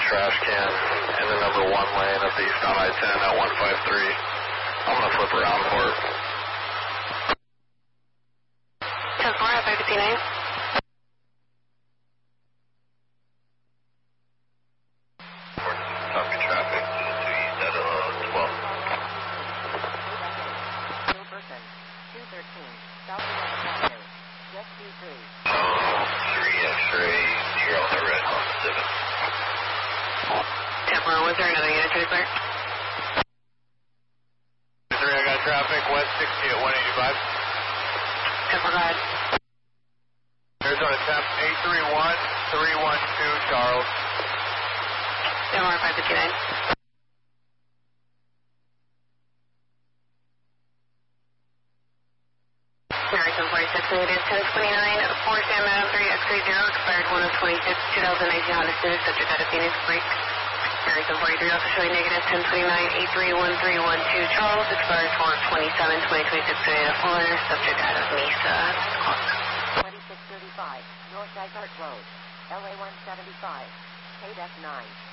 trash can in the number 1 lane of the eastbound I-10 at 153. I'm going to flip around for it. 10-4 at 559. Copy traffic to east at 12. 213, South 11th Avenue, just Q3. 3 X-ray, 0 on the red on Pacific. 10-4, was there another unit to declare? 3, I got traffic, west 60 at 185. 10-4, go ahead. Arizona temp 831-312, Charles. 10-4 at 559. American 46, it is 1029, 4 San Madam 3, X-ray 0, expired 1 of 26, 2019 Honda Civic, subject out of Phoenix, break. American 43, also showing negative 1029, 831312, Charles, expired 4 of 27, 2026, Toyota Fuller, subject out of Mesa. 2635, North Dysart Road, LA 175, KDEC 9.